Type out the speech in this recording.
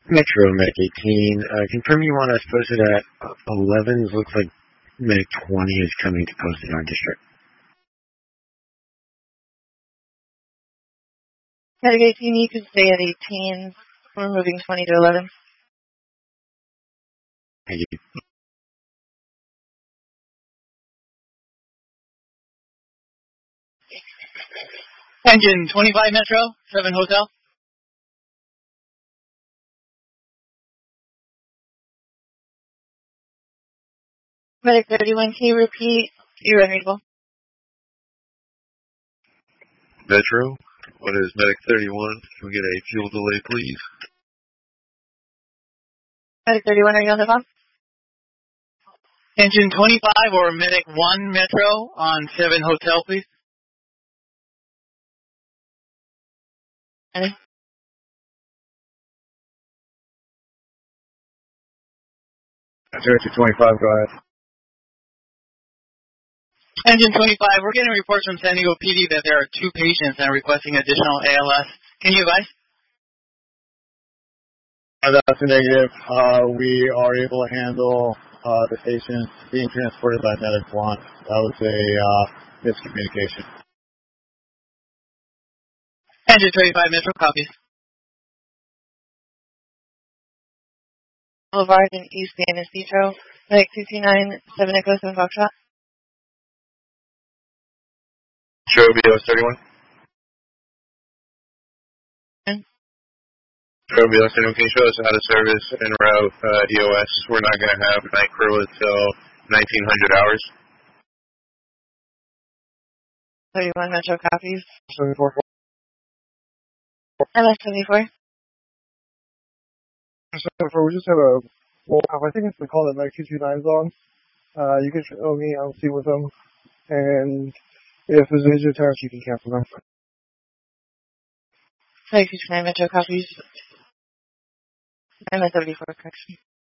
Metro Medic 18. Confirm you want us posted at 11s. Looks like Medic 20 is coming to post in our district. Medic 18, you can stay at 18. We're moving 20 to 11. Thank you. Engine 25 Metro, 7 Hotel. Medic 31, can you repeat? You're unreadable. Metro, what is Medic 31? Can we get a fuel delay, please? Medic 31, are you on the phone? Engine 25 or Medic 1 Metro on 7 Hotel, please. Medic 25, go ahead. Engine 25, we're getting reports from San Diego PD that there are 2 patients and requesting additional ALS. Can you advise? That's a negative. We are able to handle the patients being transported by Medic 1. That was a miscommunication. Engine 25 Metro, copies. Boulevard in East San Isidro. Medic 229, 7 Echo 7 Foxtrot. Show BOS 31. Show BOS 31, can you show us out of service en route EOS? We're not going to have night crew until 1900 hours. 31 Metro copies. 74. MS 74. 74, we just have a, well, I think it's the call that Medic 229's on. You can show me, I'll see with them. And if there's major tariffs, you can cancel them. Medic 229 Metro copies. MS 74, correction.